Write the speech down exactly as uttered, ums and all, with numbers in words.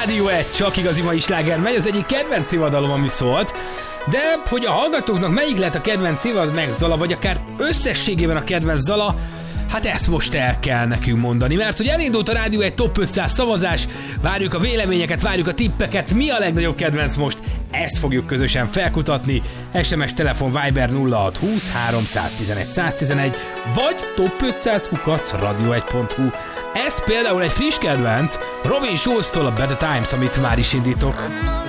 Rádió egy, csak igazi mai sláger megy, az egyik kedvenc évadalom, ami szólt, de hogy a hallgatóknak melyik lett a kedvenc évad megdala, vagy akár összességében a kedvenc dala, hát ezt most el kell nekünk mondani, mert hogy elindult a Rádió egy Top ötszáz szavazás, várjuk a véleményeket, várjuk a tippeket, mi a legnagyobb kedvenc most, ezt fogjuk közösen felkutatni, es em es, telefon, Viber nulla hat húsz háromszáztizenegy száztizenegy, vagy top ötszáz kukac radio egy pont hu. Ez például egy friss kedvenc, Robin Schulz-tól a Better Times, amit már is indítok.